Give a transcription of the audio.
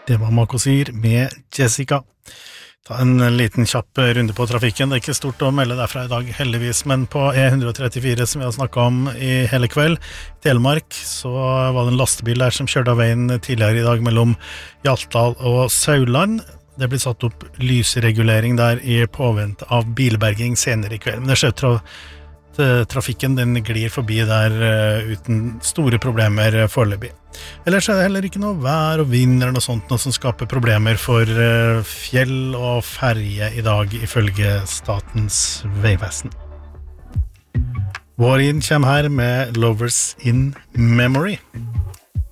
Det var Makosir med Jessica. Ta en liten kjapp runde på trafikken. Det ikke stort å melde derfra i dag, heldigvis, men på E134, som vi har snakket om i hele kveld, i Telemark, så var det en lastebil der som kjørte av veien tidligere i dag mellom Hjaltdal og Sauland. Det ble satt opp lysregulering der i påvent av bilberging senere i kveld, men det skjer trafikken den glir forbi der uten store problemer foreløpig. Ellers det heller ikke noe vær og vind eller noe sånt, noe som skaper problemer for fjell og ferje i dag, ifølge Statens vegvesen. Warren kommer her med Lovers in Memory.